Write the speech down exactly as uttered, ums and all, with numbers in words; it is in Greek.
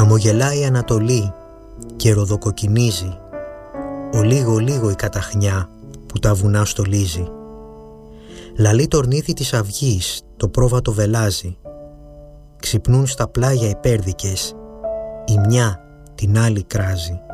Χαμογελάει η Ανατολή και ροδοκοκκινίζει, ο λίγο λίγο η καταχνιά που τα βουνά στολίζει. Λαλεί το ορνίδι της αυγής, το πρόβατο βελάζει. Ξυπνούν στα πλάγια οι πέρδικες, η μια την άλλη κράζει.